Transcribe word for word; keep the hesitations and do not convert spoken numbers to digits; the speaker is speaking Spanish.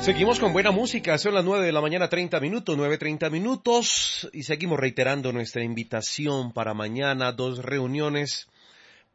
Seguimos con buena música, son las nueve de la mañana, treinta minutos, nueve treinta minutos, y seguimos reiterando nuestra invitación para mañana, dos reuniones